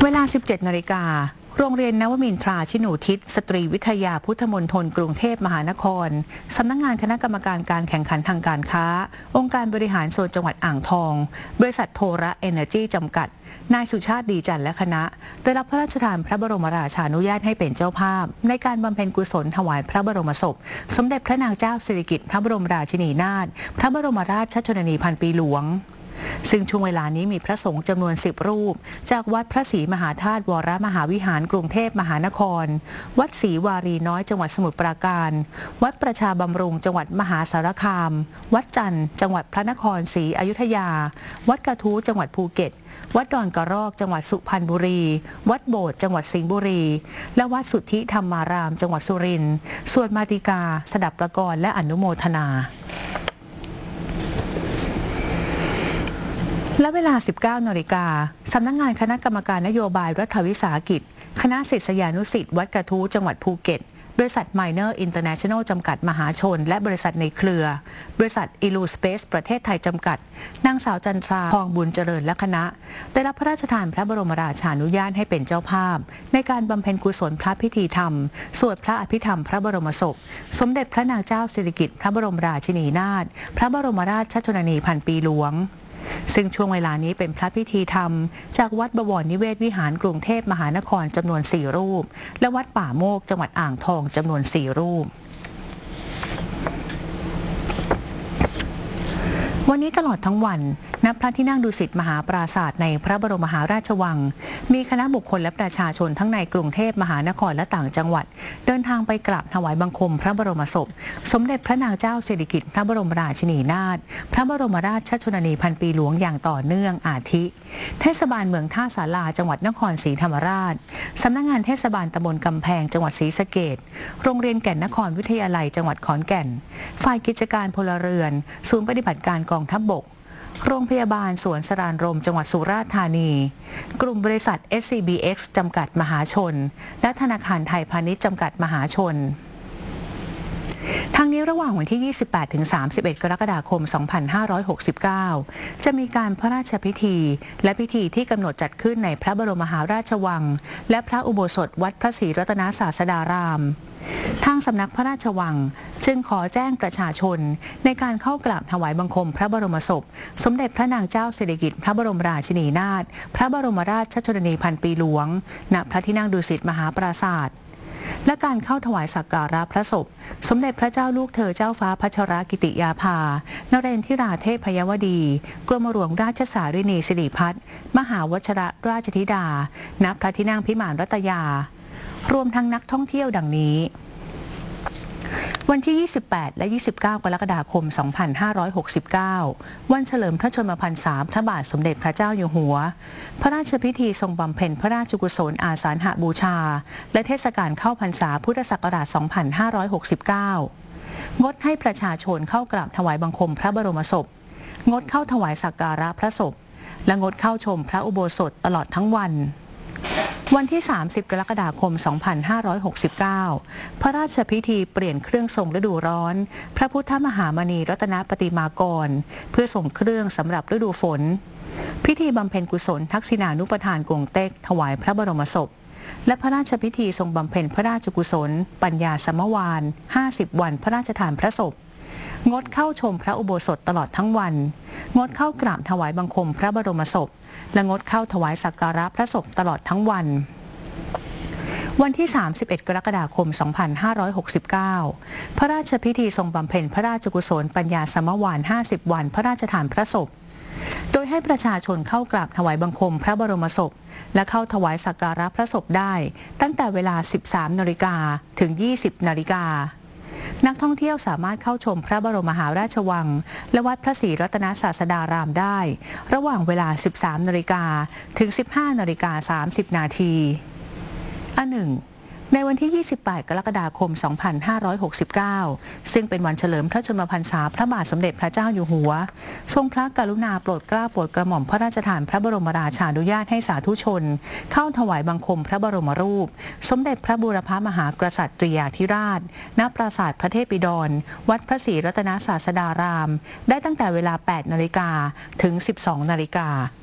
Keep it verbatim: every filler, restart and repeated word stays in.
เวลา สิบเจ็ด นาฬิกาโรงเรียนนวมินทราชินูทิศสตรีวิทยาพุทธมณฑลกรุงเทพมหานครสำนักงานคณะกรรมการการแข่งขันทางการค้าองค์การบริหารส่วนจังหวัดอ่างทองบริษัทโทระเอเนอร์จีจำกัดนายสุชาติดีจันทร์และคณะได้รับพระราชทานพระบรมราชานุญาตให้เป็นเจ้าภาพในการบำเพ็ญกุศลถวายพระบรมศพสมเด็จพระนางเจ้าสิริกิติ์พระบรมราชินีนาถพระบรมราชชนนีพันปีหลวงซึ่งช่วงเวลานี้มีพระสงฆ์จำนวนสิบรูปจากวัดพระศรีมหาธาตุวรมหาวิหารกรุงเทพมหานครวัดศรีวารีน้อยจังหวัดสมุทรปราการวัดประชาบำรุงจังหวัดมหาสารคามวัดจันทร์จังหวัดพระนครศรีอยุธยาวัดกระทู้จังหวัดภูเก็ตวัดดอนกระรอกจังหวัดสุพรรณบุรีวัดโบสถ์จังหวัดสิงห์บุรีและวัดสุทธิธรรมารามจังหวัดสุรินทร์สวดมาติกาสดับประกรณ์และอนุโมทนาและเวลา สิบเก้า นาฬิกาสำนักงานคณะกรรมการนโยบายรัฐวิสาหกิจคณะศิษยานุศิษย์วัดกระทู้จังหวัดภูเก็ตบริษัทไมเนอร์อินเตอร์เนชั่นแนลจำกัดมหาชนและบริษัทในเครือบริษัทอิลูสเปซประเทศไทยจำกัดนางสาวจันทราทองบุญเจริญและคณะได้รับพระราชทานพระบรมราชานุญาตให้เป็นเจ้าภาพในการบำเพ็ญกุศลพระพิธีธรรมสวดพระอภิธรรมพระบรมศพสมเด็จพระนางเจ้าสิริกิติ์พระบรมราชินีนาถพระบรมราชชนนีพันปีหลวงซึ่งช่วงเวลานี้เป็นพระพิธีธรรมจากวัดบวรนิเวศวิหารกรุงเทพมหานครจำนวนสี่รูปและวัดป่าโมกจังหวัดอ่างทองจำนวนสี่รูปวันนี้ตลอดทั้งวันณพระที่นั่งดุสิตมหาปราสาทในพระบรมมหาราชวังมีคณะบุคคลและประชาชนทั้งในกรุงเทพมหานครและต่างจังหวัดเดินทางไปกราบถวายบังคมพระบรมศพสมเด็จพระนางเจ้าสิริกิติ์พระบรมราชินีนาถพระบรมราชชนนีพันปีหลวงอย่างต่อเนื่องอาทิเทศบาลเมืองท่าสาราจังหวัดนครศรีธรรมราชสำนักงานเทศบาลตำบลกำแพงจังหวัดศรีสะเกษโรงเรียนแก่นนครวิทยาลัยจังหวัดขอนแก่นฝ่ายกิจการพลเรือนศูนย์ปฏิบัติการกองทัพบกโรงพยาบาลสวนสรานรมจังหวัดสุราษฎร์ธานีกลุ่มบริษัท เอส ซี บี เอ็กซ์ จำกัดมหาชนและธนาคารไทยพาณิชย์จำกัดมหาชนทั้งนี้ระหว่างวันที่ ยี่สิบแปดถึงสามสิบเอ็ด กรกฎาคม สองพันห้าร้อยหกสิบเก้า จะมีการพระราชพิธีและพิธีที่กำหนดจัดขึ้นในพระบรมมหาราชวังและพระอุโบสถวัดพระศรีรัตนศาสดารามทางสำนักพระราชวังจึงขอแจ้งประชาชนในการเข้ากราบถวายบังคมพระบรมศพสมเด็จพระนางเจ้าสิริกิติ์พระบรมราชินีนาถพระบรมราชชนนีพันปีหลวงณพระที่นั่งดุสิตมหาปราสาทและการเข้าถวายสักการะพระศพสมเด็จพระเจ้าลูกเธอเจ้าฟ้าพัชรกิติยาภานเรนทิราเทพยวดีกรมหลวงราชสารินีสิริพัฒน์มหาวชิรราชธิดาณพระที่นั่งพิมานรัตยารวมทั้งนักท่องเที่ยวดังนี้วันที่ ยี่สิบแปด และ ยี่สิบเก้า กรกฎาคม สองพันห้าร้อยหกสิบเก้า วันเฉลิมพระชนมพรรษาพระบาทสมเด็จพระเจ้าอยู่หัวพระราชพิธีทรงบำเพ็ญพระราชกุศลอาสาฬหบูชาและเทศกาลเข้าพรรษาพุทธศักราช สองพันห้าร้อยหกสิบเก้า งดให้ประชาชนเข้ากราบถวายบังคมพระบรมศพงดเข้าถวายสักการะพระศพและงดเข้าชมพระอุโบสถตลอดทั้งวันวันที่ สามสิบ กรกฎาคม สองพันห้าร้อยหกสิบเก้า พระราชพิธีเปลี่ยนเครื่องทรงฤดูร้อนพระพุทธมหามณีรัตนปฏิมากรเพื่อส่งเครื่องสำหรับฤดูฝนพิธีบำเพ็ญกุศลทักษิณานุปทานกงเต็กถวายพระบรมศพและพระราชพิธีทรงบำเพ็ญพระราชกุศลปัญญาสมวานห้าสิบวันพระราชทานพระศพงดเข้าชมพระอุโบสถตลอดทั้งวันงดเข้ากราบถวายบังคมพระบรมศพและงดเข้าถวายสักการะพระศพตลอดทั้งวันวันที่ สามสิบเอ็ด กรกฎาคม สองพันห้าร้อยหกสิบเก้า พระราชพิธีทรงบำเพ็ญพระราชกุศลปัญญาสมวานห้าสิบวันพระราชทานพระศพโดยให้ประชาชนเข้ากราบถวายบังคมพระบรมศพและเข้าถวายสักการะพระศพได้ตั้งแต่เวลา สิบสาม นาฬิกาถึง ยี่สิบ นาฬิกานักท่องเที่ยวสามารถเข้าชมพระบรมมหาราชวังและวัดพระศรีรัตนศาสดารามได้ระหว่างเวลา สิบสาม นาฬิกาถึง สิบห้า นาฬิกา สามสิบ นาทีอันหนึ่งในวันที่ ยี่สิบแปด กรกฎาคม สองพันห้าร้อยหกสิบเก้า ซึ่งเป็นวันเฉลิมพระชนมพรรษาพระบาทสมเด็จพระเจ้าอยู่หัวทรงพระกรุณาโปรดเกล้าโปรดกระหม่อมพระราชทานพระบรมราชานุญาตให้สาธุชนเข้าถวายบังคมพระบรมรูปสมเด็จพระบูรพมหากษัตริยาธิราชณปราสาทพระเทพบิดรวัดพระศรีรัตนศาสดารามได้ตั้งแต่เวลา แปด นาฬิกาถึง สิบสอง นาฬิกา